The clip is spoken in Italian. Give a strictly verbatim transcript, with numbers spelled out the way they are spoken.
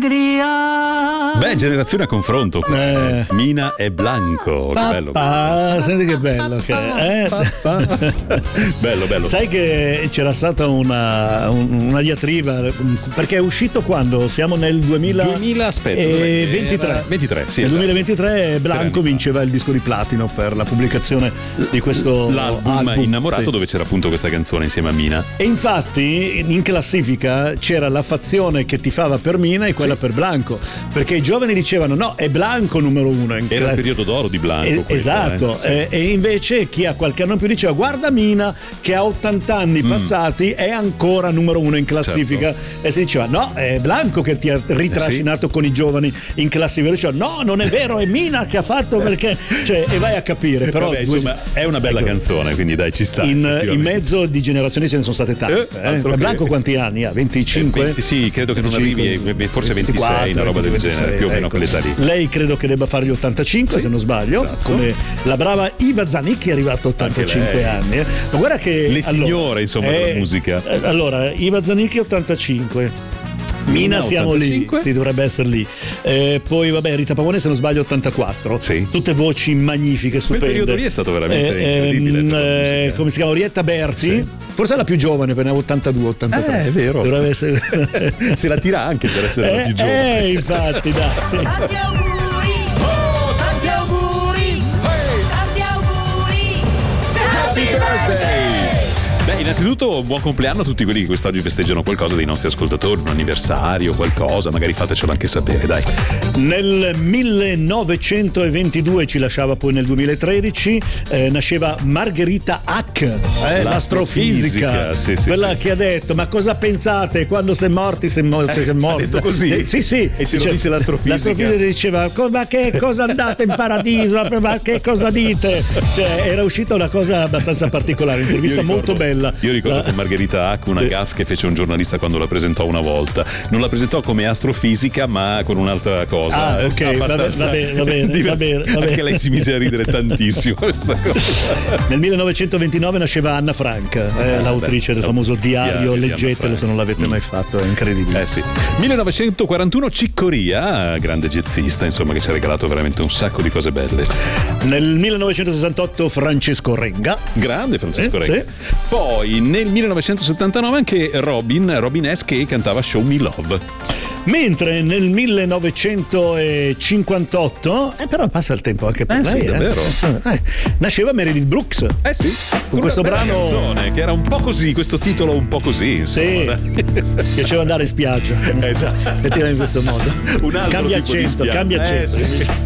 allegria. Beh, generazione a confronto. Eh. Mina e Blanco. Che bello. Papà, senti che bello che è. Eh? Bello, bello. Sai che c'era stata una, un- una diatriba, perché è uscito quando? Siamo nel duemila duemila, aspetta, e dov'è? ventitré. Era ventitré, sì, Nel esatto. duemilaventitré Blanco Tre anni vinceva il disco di platino per la pubblicazione di questo L'album album, Innamorato, sì. dove c'era appunto questa canzone insieme a Mina. E infatti in classifica c'era la fazione che tifava per Mina e quella Sì. per Blanco, perché i giovani dicevano no, è Blanco numero uno. In Era cla- il periodo d'oro di Blanco. Eh, quello, esatto, eh, sì. eh, e invece chi ha qualche anno in più diceva guarda Mina che ha ottanta anni Mm. passati è ancora numero uno in classifica, Certo. e si diceva no, è Blanco che ti ha ritrascinato con i giovani in classifica, e diceva no, non è vero, è Mina che ha fatto, perché cioè, e vai a capire, però Vabbè, due- insomma, è una bella ecco, canzone, quindi dai, ci sta. in, effettivamente. in mezzo di generazioni ce ne sono state tante. Eh, eh. altro che- Blanco quanti anni ha? venticinque? Eh, venti, sì, credo che non venticinque, arrivi, eh, forse ventisei, ventiquattro, una roba del ventisei, genere, più o meno ecco. quell'età lì. Lei credo che debba fare gli ottantacinque, Sì, se non sbaglio, esatto. come la brava Iva Zanicchi è arrivata a ottantacinque lei. anni. eh. Ma guarda che Le allora, signore, insomma, della musica. eh, Allora, Iva Zanicchi ottantacinque. Mina Mina siamo ottantacinque? lì, sì, dovrebbe essere lì. Eh, poi vabbè, Rita Pavone se non sbaglio ottantaquattro. Sì. Tutte voci magnifiche, stupende. periodo lì è stato veramente Eh, incredibile ehm, per la eh, musica. come si chiama? Orietta Berti. Sì. Forse è la più giovane, perché ne ha ottantadue ottantatré. Eh, è vero. Dovrebbe essere. Se la tira anche per essere la Eh, più giovane. eh, infatti, dai. Tanti auguri, oh, tanti auguri, tanti auguri, happy birthday! Beh, innanzitutto buon compleanno a tutti quelli che quest'oggi festeggiano qualcosa dei nostri ascoltatori, un anniversario, qualcosa, magari fatecelo anche sapere, dai. Nel millenovecentoventidue, ci lasciava poi nel duemilatredici, eh, nasceva Margherita Hack, eh, l'astrofisica, L'astrofisica, sì, sì, quella sì. che ha detto ma cosa pensate quando sei morti, sei mo- se sei morti. ha detto così? Eh, sì, sì. E se lo dice l'astrofisica? L'astrofisica diceva "Co- ma che cosa andate in paradiso, ma che cosa dite?" Cioè, era uscita una cosa abbastanza particolare, un'intervista Io ricordo- molto bella. Io ricordo La- con Margherita Hack una Eh. gaffe che fece un giornalista quando la presentò una volta. Non la presentò come astrofisica, ma con un'altra cosa. Ah, ok, Abbastanza va bene, va bene, va divert- bene, va bene. Anche lei si mise a ridere tantissimo questa cosa. Nel millenovecentoventinove nasceva Anna Frank, eh, l'autrice del beh, famoso diario, Diario di Anna leggetelo Frank. se non l'avete mai fatto, è incredibile. Eh sì. millenovecentoquarantuno Ciccoria, grande jazzista, insomma, che ci ha regalato veramente un sacco di cose belle. Nel millenovecentosessantotto Francesco Renga. Grande Francesco Eh, Renga. sì. Poi nel millenovecentosettantanove anche Robin, Robin S. che cantava Show Me Love. Mentre nel millenovecentocinquantotto, eh, però passa il tempo anche per Eh, lei, sì, davvero. eh, nasceva Meredith Brooks. Eh sì, Con questo una bella brano- canzone che era un po' così, questo titolo un po' così, Sì, insomma. piaceva andare in spiaggia. Esatto. Mettila in questo modo. Un altro Cambia tipo di accento, spiaggia. cambia Eh, accento. sì.